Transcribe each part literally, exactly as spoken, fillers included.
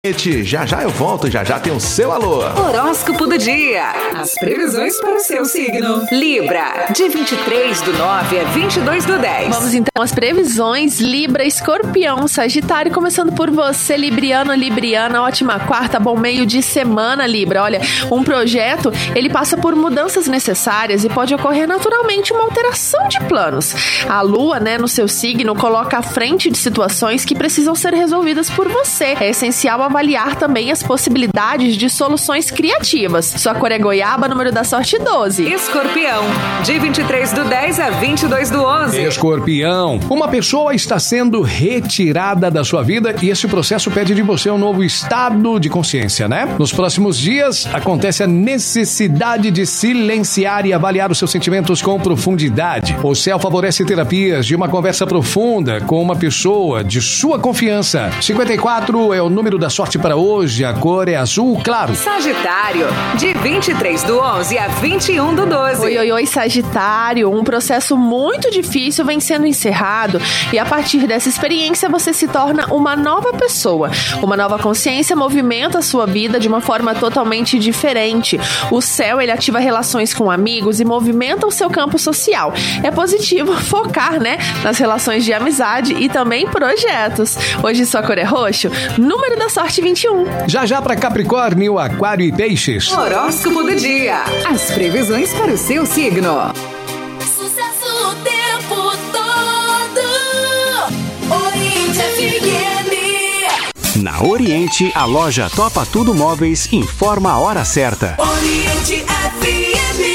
Já já eu volto, já já tem o seu alô. Horóscopo do dia. As previsões para o seu signo. Libra, de vinte e três do nove a vinte e dois do dez. Vamos então às previsões. Libra, Escorpião, Sagitário, começando por você, Libriano, Libriana. Ótima quarta, bom meio de semana, Libra. Olha, um projeto, ele passa por mudanças necessárias e pode ocorrer naturalmente uma alteração de planos. A Lua, né, no seu signo, coloca à frente de situações que precisam ser resolvidas por você. É essencial avaliar também as possibilidades de soluções criativas. Sua cor é goiaba, número da sorte doze. Escorpião, de vinte e três do dez a vinte e dois do onze. Escorpião, uma pessoa está sendo retirada da sua vida e esse processo pede de você um novo estado de consciência, né? Nos próximos dias, acontece a necessidade de silenciar e avaliar os seus sentimentos com profundidade. O céu favorece terapias de uma conversa profunda com uma pessoa de sua confiança. cinquenta e quatro é o número da sorte para hoje, a cor é azul claro. Sagitário, de vinte e três do onze a vinte e um do doze. Oi, oi, oi, Sagitário. Um processo muito difícil vem sendo encerrado e a partir dessa experiência você se torna uma nova pessoa. Uma nova consciência movimenta a sua vida de uma forma totalmente diferente. O céu, ele ativa relações com amigos e movimenta o seu campo social. É positivo focar, né, nas relações de amizade e também projetos. Hoje sua cor é roxo, número da sorte vinte e um. Já já para Capricórnio, Aquário e Peixes. Horóscopo do dia. As previsões para o seu signo. Sucesso o tempo todo. Oriente F M. Na Oriente, a loja Topa Tudo Móveis informa a hora certa. Oriente F M.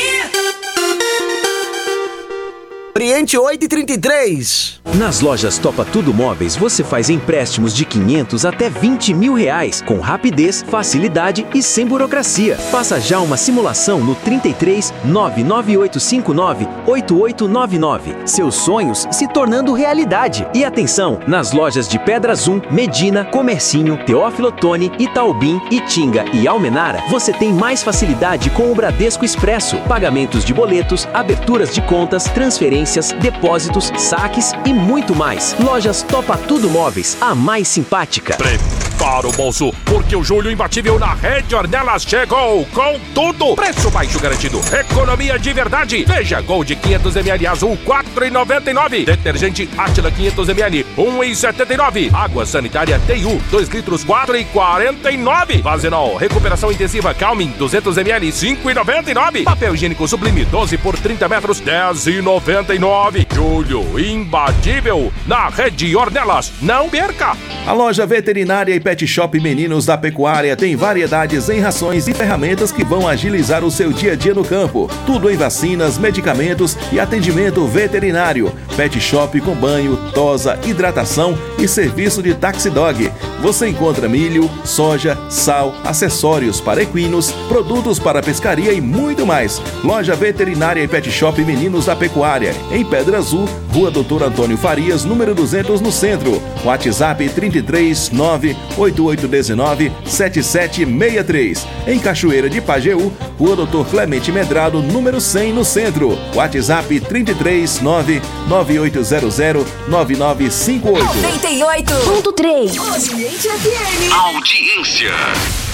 Oriente oito e trinta e três. Nas lojas Topa Tudo Móveis, você faz empréstimos de quinhentos até vinte mil reais, com rapidez, facilidade e sem burocracia. Faça já uma simulação no trinta e três, nove nove oito cinco nove, oito oito nove nove. Seus sonhos se tornando realidade. E atenção, nas lojas de Pedra Zoom, Medina, Comercinho, Teófilo Otoni, Itaubim, Itinga e Almenara, você tem mais facilidade com o Bradesco Expresso. Pagamentos de boletos, aberturas de contas, transferências, depósitos, saques e muito mais. Lojas Topa Tudo Móveis, a mais simpática. Prepara o bolso, porque o julho imbatível na Rede Ornelas chegou com tudo. Preço baixo garantido, economia de verdade. Veja, Gold quinhentos mililitros azul quatro reais e noventa e nove centavos. Detergente Átila quinhentos mililitros um real e setenta e nove centavos. Água sanitária T I U dois litros quatro reais e quarenta e nove centavos. Vazenol recuperação intensiva Calmin duzentos mililitros cinco reais e noventa e nove centavos. Papel higiênico Sublime doze por trinta metros dez reais e noventa e nove centavos. Julho imbatível na Rede Ornelas. Não perca! A loja veterinária e pet shop Meninos da Pecuária tem variedades em rações e ferramentas que vão agilizar o seu dia a dia no campo. Tudo em vacinas, medicamentos e atendimento veterinário. Pet shop com banho, tosa, hidratação e serviço de taxi dog. Você encontra milho, soja, sal, acessórios para equinos, produtos para pescaria e muito mais. Loja veterinária e pet shop Meninos da Pecuária, em Pedra Azul, Rua Doutor Antônio Farias, número duzentos, no centro. WhatsApp trinta e três, nove oito oito um nove, sete sete seis três. Em Cachoeira de Pajeú, Rua Doutor Clemente Medrado, número cem, no centro. WhatsApp trinta e três, nove nove oito zero zero, nove nove cinco oito. noventa e oito ponto três. Oriente F M. Audiência.